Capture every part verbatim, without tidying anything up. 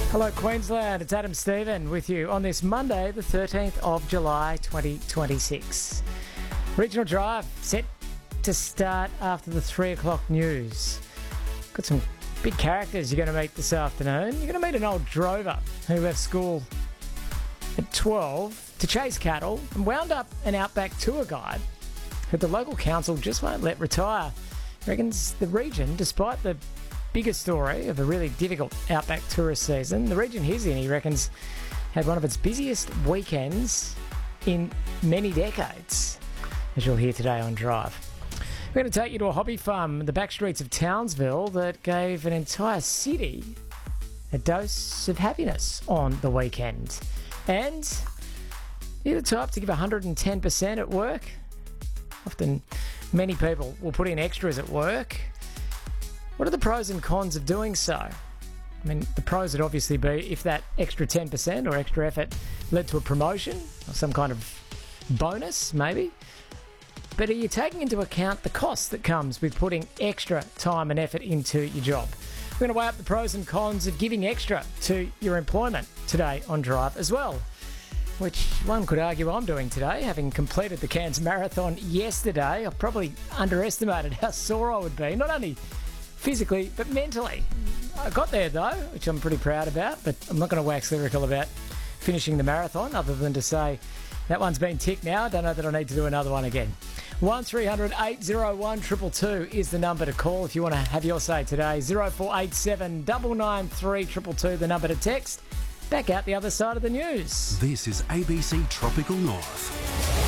Hello Queensland, it's Adam Stephen with you on this Monday the thirteenth of July twenty twenty-six. Regional Drive set to start after the three o'clock news. Got some big characters you're going to meet this afternoon. You're going to meet an old drover who left school at twelve to chase cattle and wound up an outback tour guide who the local council just won't let retire. Reckons the region, despite the bigger story of a really difficult outback tourist season, the region he's in, he reckons, had one of its busiest weekends in many decades, as you'll hear today on Drive. We're going to take you to a hobby farm in the back streets of Townsville that gave an entire city a dose of happiness on the weekend. And you're the type to give one hundred ten percent at work. Often many people will put in extras at work. What are the pros and cons of doing so? I mean, the pros would obviously be if that extra ten percent or extra effort led to a promotion or some kind of bonus, maybe. But are you taking into account the cost that comes with putting extra time and effort into your job? We're going to weigh up the pros and cons of giving extra to your employment today on Drive as well, which one could argue I'm doing today, having completed the Cairns Marathon yesterday. I probably underestimated how sore I would be, not only physically, but mentally. I got there though, which I'm pretty proud about, but I'm not going to wax lyrical about finishing the marathon other than to say that one's been ticked now. I don't know that I need to do another one again. one three hundred eight oh one two two two is the number to call if you want to have your say today. oh four eight seven nine nine three two two two, the number to text. Back out the other side of the news. This is A B C Tropical North.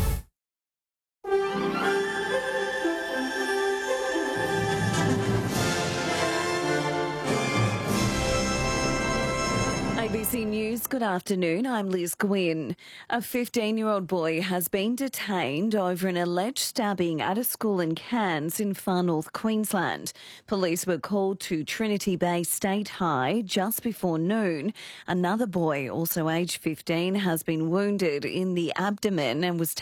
A B C News, good afternoon. I'm Liz Gwynn. A fifteen-year-old boy has been detained over an alleged stabbing at a school in Cairns in far north Queensland. Police were called to Trinity Bay State High just before noon. Another boy, also aged fifteen, has been wounded in the abdomen and was